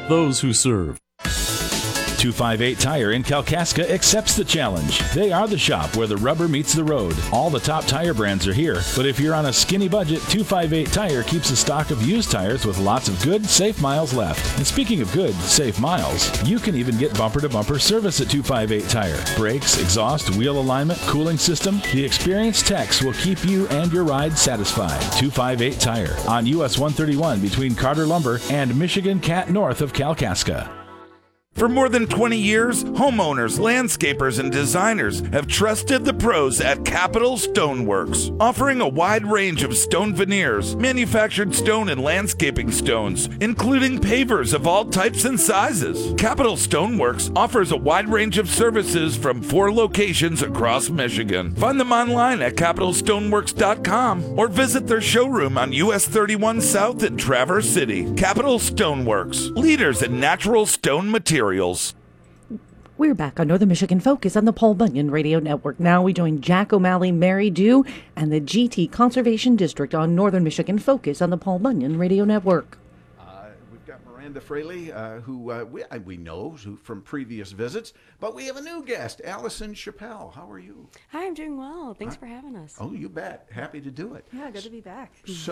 those who serve. 258 Tire in Kalkaska accepts the challenge. They are the shop where the rubber meets the road. All the top tire brands are here, but if you're on a skinny budget, 258 Tire keeps a stock of used tires with lots of good, safe miles left. And speaking of good, safe miles, you can even get bumper-to-bumper service at 258 Tire. Brakes, exhaust, wheel alignment, cooling system, the experienced techs will keep you and your ride satisfied. 258 Tire on US 131 between Carter Lumber and Michigan Cat north of Kalkaska. For more than 20 years, homeowners, landscapers, and designers have trusted the pros at Capital Stoneworks, offering a wide range of stone veneers, manufactured stone and landscaping stones, including pavers of all types and sizes. Capital Stoneworks offers a wide range of services from 4 locations across Michigan. Find them online at capitalstoneworks.com or visit their showroom on US 31 South in Traverse City. Capital Stoneworks, leaders in natural stone materials. We're back on Northern Michigan Focus on the Paul Bunyan Radio Network. Now we join Jack O'Malley, Mary Dew, and the GT Conservation District on Northern Michigan Focus on the Paul Bunyan Radio Network. We've got Miranda Fraley, who we know from previous visits, but we have a new guest, Allison Chappelle. How are you? Hi, I'm doing well. Thanks for having us. Oh, you bet. Happy to do it. Yeah, good to be back.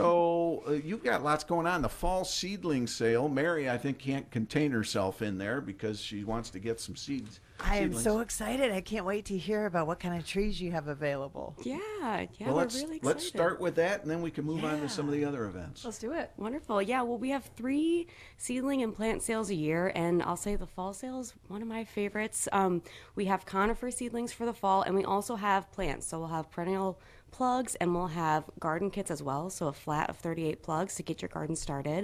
So you've got lots going on. The fall seedling sale. Mary, I think, can't contain herself in there because she wants to get some seeds. I am so excited. I can't wait to hear about what kind of trees you have available. Yeah, Well, we're really excited. let's start with that, and then we can move on to some of the other events. Let's do it. Wonderful. Yeah, well, we have 3 seedling and plant sales a year, and I'll say the fall sale is one of my favorites. We have conifer seedlings for the fall, and we also have plants. So we'll have perennial plugs, and we'll have garden kits as well. So a flat of 38 plugs to get your garden started.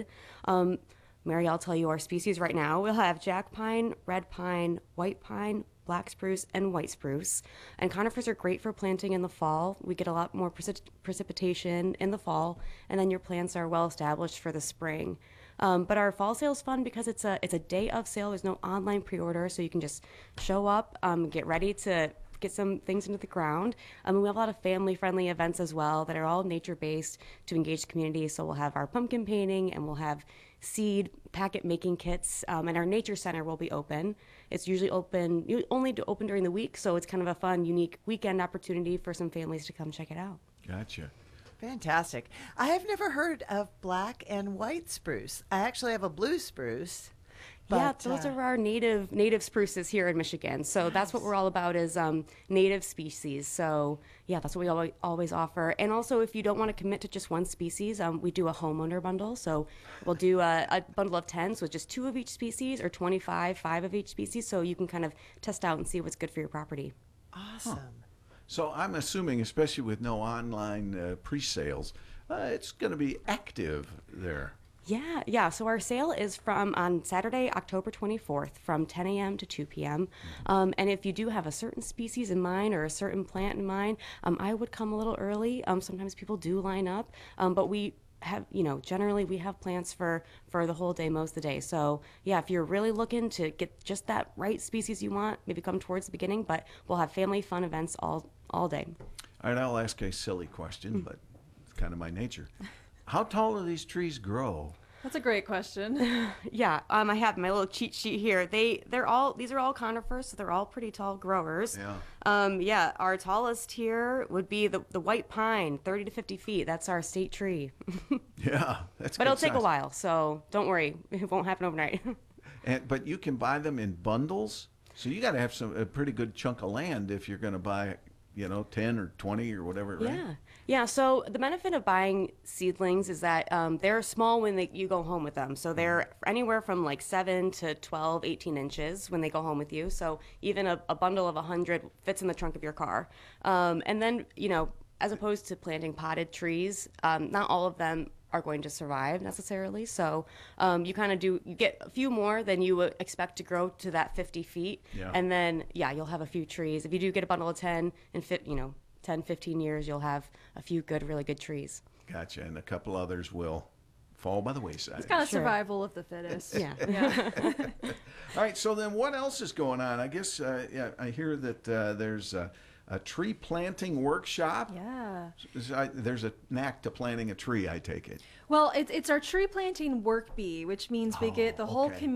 Mary, I'll tell you our species right now. We'll have jack pine, red pine, white pine, black spruce, and white spruce. And conifers are great for planting in the fall. We get a lot more precipitation in the fall, and then your plants are well established for the spring. But our fall sale is fun because it's a day of sale. There's no online pre-order, so you can just show up, get ready to get some things into the ground. We have a lot of family-friendly events as well that are all nature-based to engage the community. So we'll have our pumpkin painting, and we'll have seed packet making kits, and our nature center will be open. It's usually only open during the week, so it's kind of a fun, unique weekend opportunity for some families to come check it out. Gotcha. Fantastic. I have never heard of black and white spruce. I actually have a blue spruce. Yeah, But, those are our native spruces here in Michigan. So that's what we're all about is native species. So yeah, that's what we always offer. And also, if you don't want to commit to just one species, we do a homeowner bundle. So we'll do a bundle of 10, so just 2 of each species, or 25, 5 of each species. So you can kind of test out and see what's good for your property. Awesome. So I'm assuming, especially with no online pre-sales, it's going to be active there. Yeah. So our sale is on Saturday, October 24th, from 10 a.m. to 2 p.m. And if you do have a certain species in mind or a certain plant in mind, I would come a little early. Sometimes people do line up, but we have, generally we have plants for the whole day, most of the day. So yeah, if you're really looking to get just that right species you want, maybe come towards the beginning, but we'll have family fun events all day. All right, I'll ask a silly question, but it's kind of my nature. How tall do these trees grow? That's a great question. Yeah, I have my little cheat sheet here. These are all conifers, so they're all pretty tall growers. Yeah. Our tallest here would be the white pine, 30 to 50 feet. That's our state tree. Yeah, that's. But it'll take a while, so don't worry, it won't happen overnight. But you can buy them in bundles, so you got to have a pretty good chunk of land if you're going to buy 10 or 20 or whatever, right? Yeah. So the benefit of buying seedlings is that they're small when you go home with them. So they're anywhere from like 7 to 12, 18 inches when they go home with you. So even a bundle of 100 fits in the trunk of your car. And then, as opposed to planting potted trees, not all of them are going to survive necessarily. So you get a few more than you would expect to grow to that 50 feet. Yeah. And then, you'll have a few trees. If you do get a bundle of 10 and 10, 15 years, you'll have a few really good trees. Gotcha. And a couple others will fall by the wayside. It's kind of survival of the fittest. Yeah. All right. So then what else is going on? I guess, I hear that there's a tree planting workshop. Yeah. There's a knack to planting a tree, I take it. Well, it's our tree planting work bee, which means we get the whole okay. community